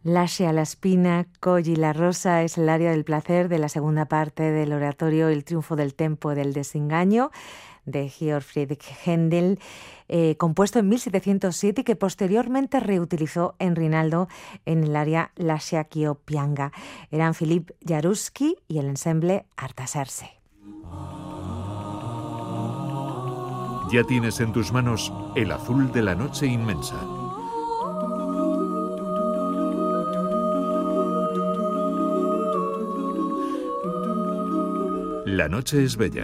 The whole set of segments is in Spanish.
Lascia la spina, cogli la rosa es el aria del placer de la segunda parte del oratorio El triunfo del tempo del desengaño de Georg Friedrich Händel, compuesto en 1707 y que posteriormente reutilizó en Rinaldo en el aria Lascia ch'io pianga. Eran Philipp Jaruzelski y el ensemble Artaserse. Ya tienes en tus manos el azul de la noche inmensa. La noche es bella.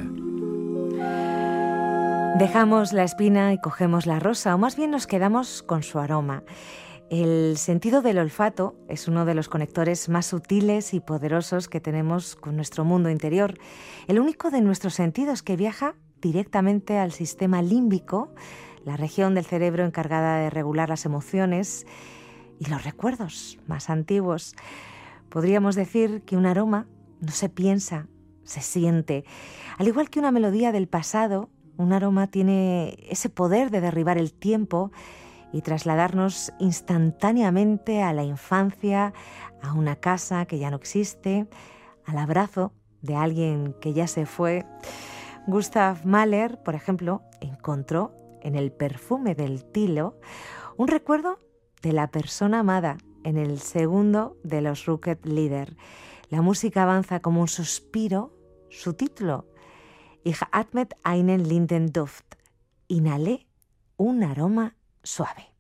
Dejamos la espina y cogemos la rosa, o más bien nos quedamos con su aroma. El sentido del olfato es uno de los conectores más sutiles y poderosos que tenemos con nuestro mundo interior. El único de nuestros sentidos que viaja directamente al sistema límbico, la región del cerebro encargada de regular las emociones y los recuerdos más antiguos. Podríamos decir que un aroma no se piensa, se siente. Al igual que una melodía del pasado, un aroma tiene ese poder de derribar el tiempo y trasladarnos instantáneamente a la infancia, a una casa que ya no existe, al abrazo de alguien que ya se fue. Gustav Mahler, por ejemplo, encontró en el perfume del tilo un recuerdo de la persona amada en el segundo de los Ruckert-Lieder. La música avanza como un suspiro. Su título, Ich atmet einen Lindenduft, inhalé un aroma suave.